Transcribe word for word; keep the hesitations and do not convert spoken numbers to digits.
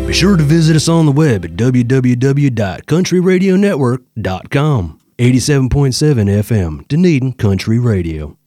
Be sure to visit us on the web at w w w dot country radio network dot com. eighty-seven point seven F M, Dunedin Country Radio.